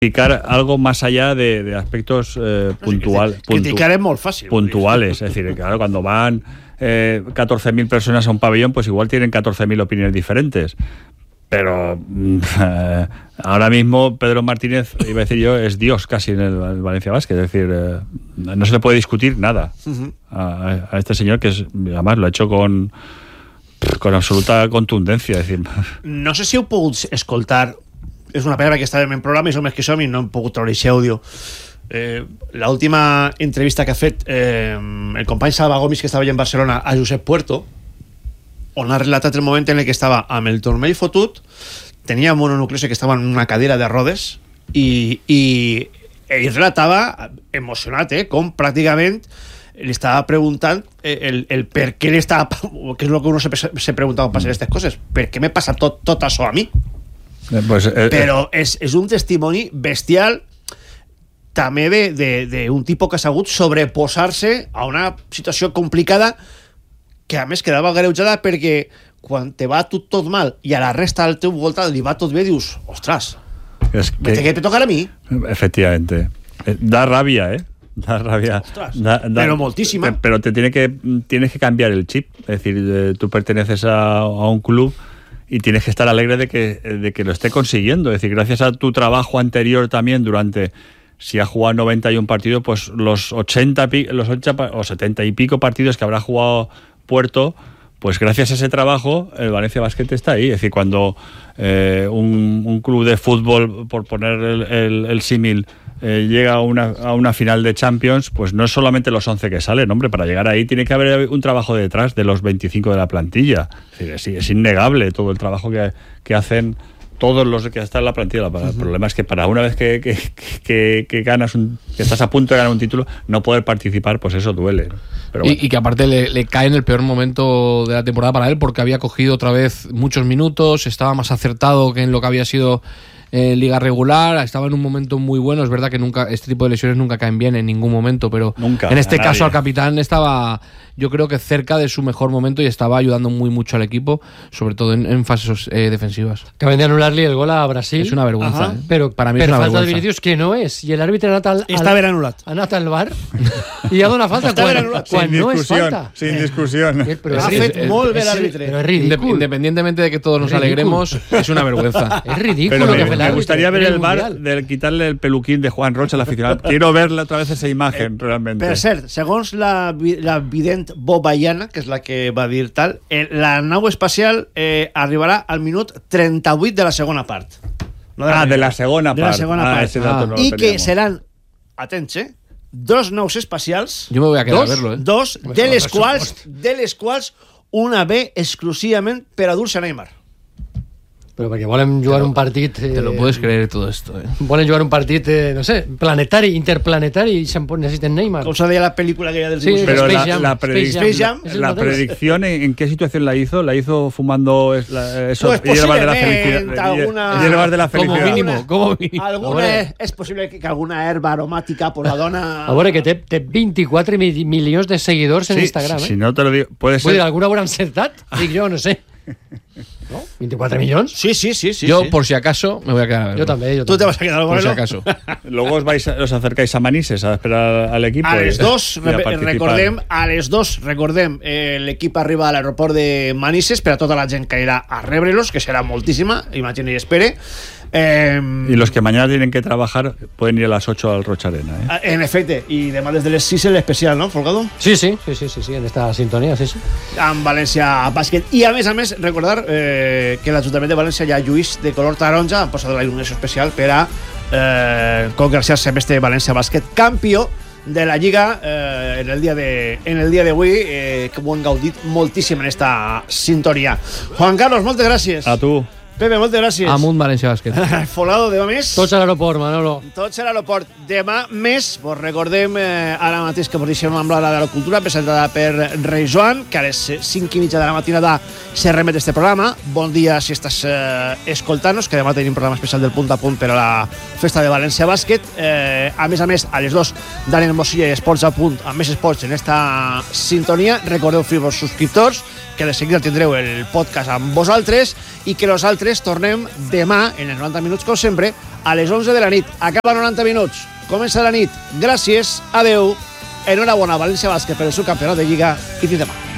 criticar algo más allá de aspectos criticar es muy fácil. Puntuales. Es decir, claro, cuando van 14.000 personas a un pabellón, pues igual tienen 14.000 opiniones diferentes. Pero ahora mismo Pedro Martínez, iba a decir yo, es Dios casi en el Valencia Basket. Es decir, no se le puede discutir nada a este señor, que además lo ha hecho con absoluta contundencia. Es decir, no sé si heu pogut escoltar, és una pena que estàvem en programa i som els que som i no hem pogut treure aquest àudio. L'última entrevista que ha fet el company Salva Gomis, que estava allà en Barcelona, a Josep Puerto, on ha relatat el moment en el que estava amb el turmell fotut, tenia mononucleosi que estava en una cadira de rodes i ell relatava emocionat, com pràcticament li estava preguntant el per què li estava, que és el que uno se pregunta quan passen aquestes coses, per què me passa tot això a mi? Però és un testimoni bestial també d'un tipus que ha sabut sobreposar-se a una situació complicada que a més quedava agreujada perquè quan te va tot mal i a la resta del teu voltant li va tot bé, dius, ostres, que te toca a mi. Efectivamente. Da rabia, da rabia. Pero moltísima. Pero tienes que cambiar el chip. Es decir, tú perteneces a un club y tienes que estar alegre de que lo esté consiguiendo. Es decir, gracias a tu trabajo anterior también durante... Si ha jugado 91 partidos, pues los 80 o 70 y pico partidos que habrá jugado Puerto, pues gracias a ese trabajo el Valencia Basket está ahí. Es decir, cuando un club de fútbol, por poner el símil, llega a una final de Champions, pues no es solamente los 11 que salen, hombre, para llegar ahí tiene que haber un trabajo detrás de los 25 de la plantilla. Es decir, es innegable todo el trabajo que hacen todos los que están en la plantilla. El problema es que para una vez que ganas que estás a punto de ganar un título, no poder participar, pues eso duele. Pero bueno. Y que aparte le cae en el peor momento de la temporada para él, porque había cogido otra vez muchos minutos, estaba más acertado que en lo que había sido liga regular, estaba en un momento muy bueno. Es verdad que este tipo de lesiones nunca caen bien en ningún momento, pero nunca, en este caso al capitán estaba, yo creo que cerca de su mejor momento y estaba ayudando muy mucho al equipo, sobre todo en fases defensivas. Acaben de anular-li el gol a Brasil. Es una vergüenza. Pero para mí es una falta vergüenza. de Vinicius, que no és. I l'àrbitre està ben anul·lat. Ha anat al bar i ha donat falta quan no és falta. Sin discusión. Ha fet molt bé l'àrbitre. Però és ridícul. Independientemente de que todos nos alegremos, es una vergüenza. És ridícul Pero lo que fa l'àrbitre. me gustaría ver el bar de quitarle el peluquín de Juan Rocha al aficionado. Quiero verle otra vez esa imagen, realmente. Per cert, segons la vident Bobayana, que és la que va dir tal, la nau espacial arribarà al minut 38 de la segona part. No de la segona part. De la segona part. Ese dato no lo I teníamos. que seran, atents, 2 naus espacials. Yo me voy a quedar a verlo, Dos, de les quals una ve exclusivament per a dur-se a Neymar. Però perquè volen jugar un partit... Te lo puedes creer todo esto, Volen jugar un partit, no sé, planetari, interplanetari, i necessiten Neymar. Com se deia la pel·lícula aquella del Sí, dibuix. Pero Space Jam. la predicción, ¿en qué situación la hizo? ¿La hizo fumando esos Pues hierbas de la posiblemente alguna- hierbas de la felicidad? Como mínimo. És possible que alguna herba aromàtica por la dona... A veure, que té 24 milions de seguidors en Instagram, Si no te lo digo, puede Vull dir, ser. alguna haurà encertat? Dic jo, no sé. ¿No? ¿24 millones? Sí. Yo, por si acaso, me voy a quedar a verlo. Yo también. Tú te vas a quedar Por si Moreno? acaso. Luego os acercáis a Manises a esperar al equipo. A les dos, y a participar. recordem, l'equip arriba a l'aeroport de Manises per a tota la gent que irà a rebre-los, que serà moltíssima, imagino y espere. Y los que mañana tienen que trabajar pueden ir a las 8 al Rocha Arena. En efecte, i demà des de les 6 l'especial, no, Folgado? Sí, en esta sintonía, sí. Amb València Bàsquet. I a més, recordar que l'Ajuntament de València ja lluís de color taronja, han posat la il·luminació especial per a congraciar-se amb este València Bàsquet campió de la Lliga en el dia d'avui, que ho han gaudit moltíssim en esta sintonia. Juan Carlos, moltes gràcies. A tu. Pepe, moltes gràcies. Amunt València Bàsquet. Folgado, demà més? Tots a l'aeroport, Manolo. Tots a l'aeroport. Demà més, vos recordem ara mateix que vos deixem amb l'Hora de la Cultura, presentada per Rei Joan, que a les 5:30 de la matinada se remet este programa. Bon dia si estàs escoltant-nos, que demà tenim un programa especial del Punt a Punt per a la festa de València Bàsquet. A més, a les 2, Daniel Mosilla i Esports a Punt, amb més esports en esta sintonia. Recordeu fer-vos subscriptors, que de seguida tindreu el podcast amb vosaltres i que nosaltres nosaltres tornem demà, en els 90 minuts, com sempre, a les 11 de la nit. Acaba 90 minuts. Comença la nit. Gràcies, adeu. Enhorabona, València Bàsquet, per el seu campionat de Lliga i fins demà.